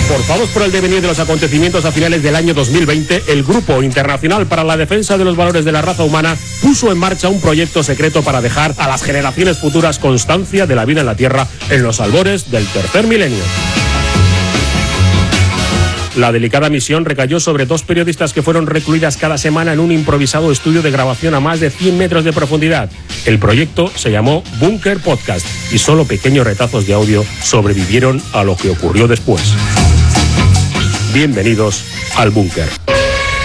Forzados por el devenir de los acontecimientos a finales del año 2020, el Grupo Internacional para la Defensa de los Valores de la Raza Humana puso en marcha un proyecto secreto para dejar a las generaciones futuras constancia de la vida en la Tierra en los albores del tercer milenio. La delicada misión recayó sobre 2 periodistas que fueron recluidas cada semana en un improvisado estudio de grabación a más de 100 metros de profundidad. El proyecto se llamó Búnker Podcast y solo pequeños retazos de audio sobrevivieron a lo que ocurrió después. Bienvenidos al Búnker.